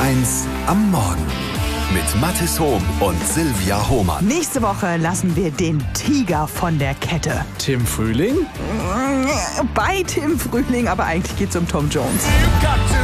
1 am Morgen mit Mathis Hohm und Silvia Hohmann. Nächste Woche lassen wir den Tiger von der Kette. Tim Frühling? Bei Tim Frühling, aber eigentlich geht's um Tom Jones.